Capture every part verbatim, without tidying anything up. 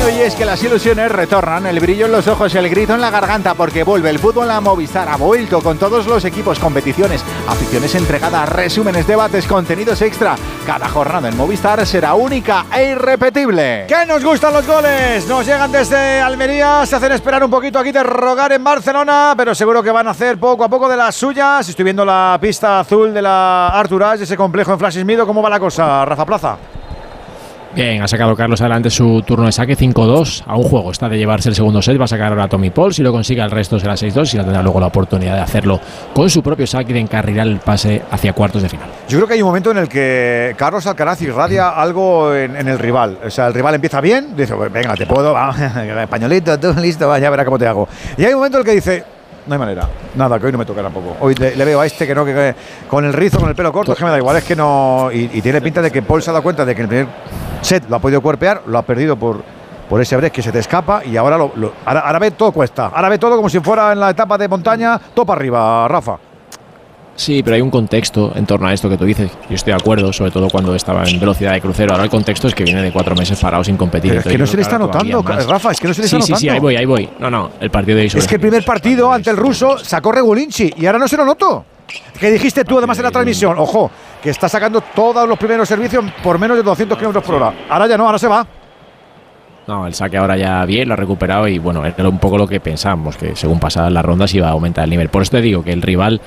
momento y es que las ilusiones retornan, el brillo en los ojos, el grito en la garganta, porque vuelve el fútbol a Movistar, ha vuelto con todos los equipos, competiciones, aficiones entregadas, resúmenes, debates, contenidos extra. Cada jornada en Movistar será única e irrepetible. ¡Que nos gustan los goles! Nos llegan desde Almería, se hacen esperar un poquito aquí de rogar en Barcelona, pero seguro que van a hacer poco a poco de las suyas. Estoy viendo la pista azul de la Arturage, ese complejo en Flash Mido. ¿Cómo va la cosa, Rafa Plaza? Bien, ha sacado Carlos adelante su turno de saque cinco dos. A un juego está de llevarse el segundo set. Va a sacar ahora a Tommy Paul. Si lo consigue, el resto será seis dos. Y tendrá luego la oportunidad de hacerlo con su propio saque y de encarrilar el pase hacia cuartos de final. Yo creo que hay un momento en el que Carlos Alcaraz irradia algo en, en el rival. O sea, el rival empieza bien, dice, venga, te puedo, va, españolito, tú listo, va, ya verá cómo te hago. Y hay un momento en el que dice, no hay manera, nada, que hoy no me toca tampoco. Hoy le, le veo a este que no, que, que con el rizo, con el pelo corto, es que me da igual, es que no. Y, y tiene pinta de que Paul se ha dado cuenta de que el primer set lo ha podido cuerpear, lo ha perdido por, por ese break que se te escapa y ahora, lo, lo, ahora, ahora ve todo cuesta. Ahora ve todo como si fuera en la etapa de montaña, todo para arriba, Rafa. Sí, pero hay un contexto en torno a esto que tú dices. Yo estoy de acuerdo, sobre todo cuando estaba en velocidad de crucero. Ahora el contexto es que viene de cuatro meses parado sin competir. Pero es que no se le está notando, Rafa, es que no se le está sí, notando. Sí, sí, ahí voy, ahí voy. No, no, el partido de hoy. Es que el primer partido ante el ruso sacó Regulinci y ahora no se lo noto. ¿Qué dijiste tú además en la transmisión? Ojo, que está sacando todos los primeros servicios por menos de doscientos kilómetros por hora. Ahora ya no, ahora se va. No, el saque ahora ya bien, lo ha recuperado y bueno, era un poco lo que pensábamos, que según pasaban las rondas iba a aumentar el nivel. Por eso te digo que el rival...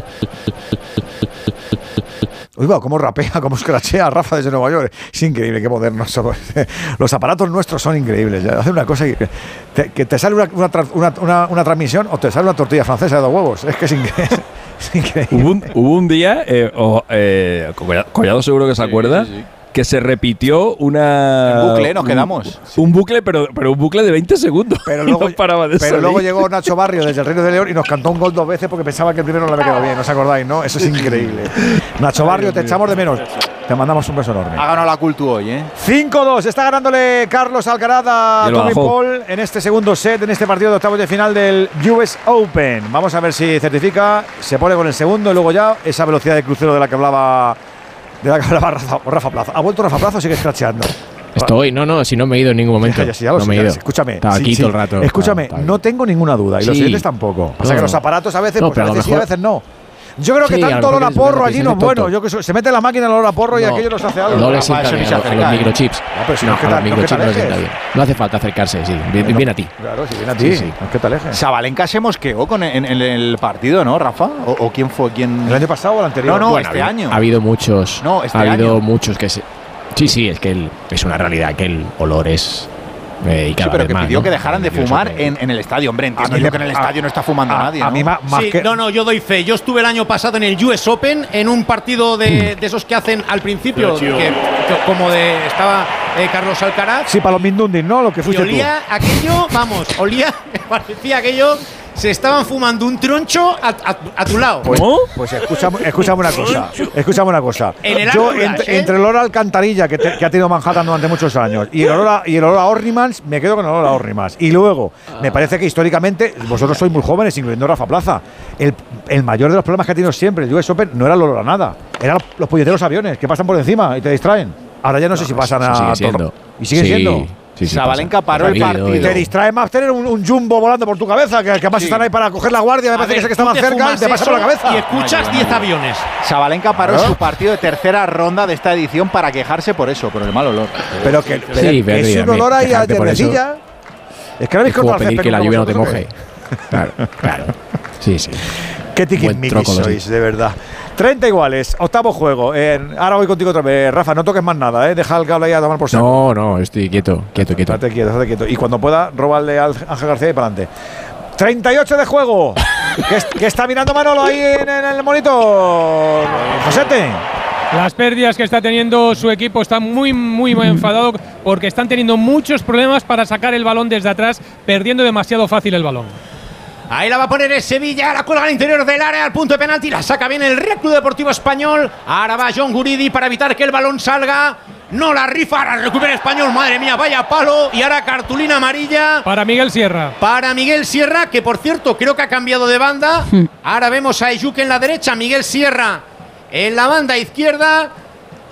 Uy, va, cómo rapea, cómo escrachea Rafa desde Nueva York. Es increíble, qué modernos somos. Los aparatos nuestros son increíbles. Hace una cosa que te, que te sale una, una, una, una transmisión o te sale una tortilla francesa de dos huevos. Es que es increíble. Es increíble. Hubo, un, hubo un día, eh, oh, eh, Collado seguro que se acuerda, sí, sí, sí. que se repitió una... En bucle nos un, quedamos. Un bucle, pero, pero un bucle de veinte segundos. Pero luego, no paraba de pero luego llegó Nacho Barrio desde el Reino de León y nos cantó un gol dos veces porque pensaba que el primero no le había quedado bien. ¿No os acordáis, no? Eso es increíble. Nacho Barrio, te echamos de menos. Te mandamos un beso enorme. Ha ganado la Cultu hoy, ¿eh? cinco dos. Está ganándole Carlos Alcaraz a Tommy Paul en este segundo set, en este partido de octavos de final del U S Open. Vamos a ver si certifica. Se pone con el segundo y luego ya esa velocidad de crucero de la que hablaba... De la que hablaba Rafa, Rafa Plaza. ¿Ha vuelto Rafa Plaza o sigue escracheando? Estoy, no, no, si no me he ido en ningún momento. Ya, ya, ya, ya, no me he ido. Escúchame. Estaba sí, aquí sí. todo el rato. Escúchame, estaba, estaba no tengo ninguna duda. Y sí. los siguientes tampoco. Pasa no, que los aparatos a veces, no, pues a veces mejor, sí, a veces no. Yo creo que sí, tanto olor a porro allí no es bueno. Yo que se mete la máquina el olor a porro no, y aquello nos hace algo. No le sienta bien a los microchips. No, pero si no, no, a los microchips no les sienta bien. No hace falta acercarse, sí. Viene bien a ti. Claro, si viene a ti. Sí, sí. ¿Qué te alejes? Sabalenka se mosqueó con en, en el partido, ¿no, Rafa? ¿O, o quién fue? ¿Quién? ¿El año pasado o el anterior? No, no, bueno, este ha, año. Ha habido muchos. No, este ha habido año. muchos que se. Sí, sí, es que el, es una realidad que el olor es. Eh, y cada sí, pero vez que más, pidió ¿no? que dejaran de fumar en, en el estadio, hombre. Entiendo yo que en el estadio no está fumando a, nadie. A ¿no? mí más, más sí, que... no, no, yo doy fe. Yo estuve el año pasado en el U S Open en un partido de, de esos que hacen al principio, que, que, como de estaba eh, Carlos Alcaraz. Sí, para los Mindundis, ¿no? Lo que fuiste y olía tú. aquello, vamos, olía, parecía aquello. Se estaban fumando un troncho a, a, a tu lado. Pues, pues escúchame, escúchame una cosa. Escúchame una cosa. En el Yo, Arturas, entre, ¿eh? entre el olor a alcantarilla que, te, que ha tenido Manhattan durante muchos años y el olor a, y el olor a Orrimans, me quedo con el olor a Orrimans. Y luego, ah. me parece que históricamente, vosotros sois muy jóvenes, incluyendo Rafa Plaza, el, el mayor de los problemas que ha tenido siempre el U S Open no era el olor a nada. Eran los puñeteros aviones que pasan por encima y te distraen. Ahora ya no, no sé si pasan a. Sigue siendo. Y sigue sí. siendo. Sí, sí, Sabalenka paró el partido. Te distrae más tener un, un jumbo volando por tu cabeza, que, que además sí. están ahí para coger la guardia, me parece ver, que, que está más cerca y te pasa por la cabeza. Y escuchas diez aviones. Sabalenka paró ¿Ah? su partido de tercera ronda de esta edición para quejarse por eso, por el mal olor. Pero que pero sí, es, es un olor ahí a tierrecilla. Es que no habéis controlado pedir que la lluvia no te moje. Claro, claro. Sí, sí. Qué tiquismiquis sois, de verdad. treinta iguales, octavo juego. Eh, ahora voy contigo otra vez. Rafa, no toques más nada, ¿eh? Deja el cable ahí a tomar por saco. No, no, estoy quieto, quieto, quieto. Estate quieto, estate quieto. Y cuando pueda, robarle al Ángel García y para adelante. treinta y ocho de juego. ¿Qué, ¿Qué está mirando Manolo ahí en, en el monitor? Josete. Las pérdidas que está teniendo su equipo, está muy, muy, muy enfadado porque están teniendo muchos problemas para sacar el balón desde atrás, perdiendo demasiado fácil el balón. Ahí la va a poner el Sevilla, la cuelga al interior del área, al punto de penalti, la saca bien el Real Club Deportivo Español. Ahora va John Guridi para evitar que el balón salga. No la rifa, ahora recupera Español, madre mía, vaya palo. Y ahora cartulina amarilla. Para Miguel Sierra. Para Miguel Sierra, que por cierto creo que ha cambiado de banda. Ahora vemos a Ejuke en la derecha, Miguel Sierra en la banda izquierda.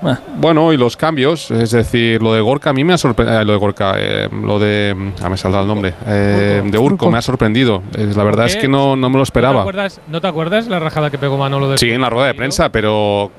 Ah. Bueno, y los cambios, es decir, lo de Gorka a mí me ha sorprendido, eh, lo de Gorka, eh, lo de, ah, me saldrá el nombre, eh, de Urco, me ha sorprendido. Eh, la verdad es que no, no me lo esperaba. ¿No te acuerdas, ¿no te acuerdas la rajada que pegó Manolo del Sí, en la rueda de prensa, pero